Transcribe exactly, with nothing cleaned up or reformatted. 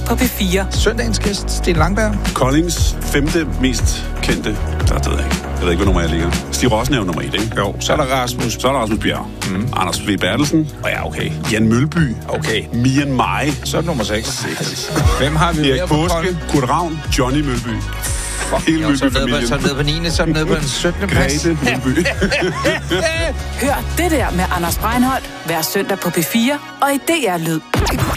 på P fire. Søndagens gæst, Sten Langberg. Koldings femte mest kendte, der ved jeg ikke. Jeg ved ikke, hvad nummer jeg ligger. Stig Rossen er jo nummer et, ikke? Jo, så er der Rasmus. Så er der Rasmus Bjerg. Mm. Anders V. Bertelsen. Og ja, okay. Jan Mølby. Okay. Mian Mai. Så er det nummer seks. Hvem har vi Erik mere på Påske. Kolding? Kurt Ravn. Johnny Mølby. Hele Jo, så er det nede på- Mølby-familien. så er det nede på niende, så er det nede på den syttende plads. Grete Mølby. Hør det der med Anders Breinholt hver søndag på P fire og i D R Lyd.